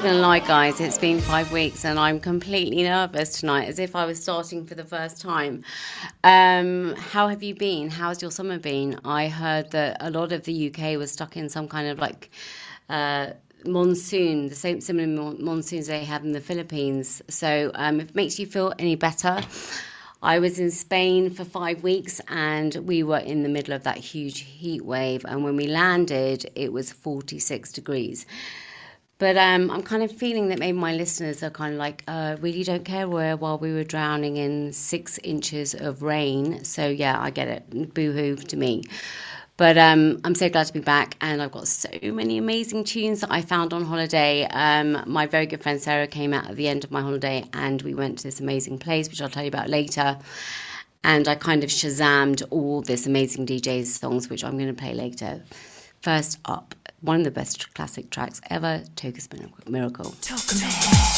going to lie, guys, it's been 5 weeks and I'm completely nervous tonight, as if I was starting for the first time. How have you been? How's your summer been? I heard that a lot of the UK was stuck in some kind of monsoon, the same similar monsoons they have in the Philippines. So if it makes you feel any better, I was in Spain for 5 weeks and we were in the middle of that huge heat wave. And when we landed, it was 46 degrees. But I'm kind of feeling that maybe my listeners are kind of like, really don't care while we were drowning in 6 inches of rain. So, yeah, I get it. Boo-hoo to me. But I'm so glad to be back, and I've got so many amazing tunes that I found on holiday. My very good friend Sarah came out at the end of my holiday, and we went to this amazing place, which I'll tell you about later. And I kind of Shazammed all this amazing DJ's songs, which I'm going to play later. First up, one of the best classic tracks ever, Tokus Miracle.